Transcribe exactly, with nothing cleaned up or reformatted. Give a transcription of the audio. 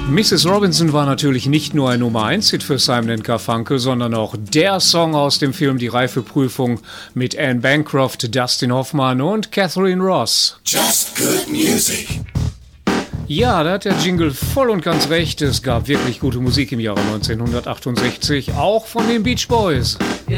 Missus Robinson war natürlich nicht nur ein Nummer eins Hit für Simon and Garfunkel, sondern auch der Song aus dem Film Die Reifeprüfung mit Anne Bancroft, Dustin Hoffman und Catherine Ross. Just good music. Ja, da hat der Jingle voll und ganz recht. Es gab wirklich gute Musik im Jahre neunzehnhundertachtundsechzig, auch von den Beach Boys.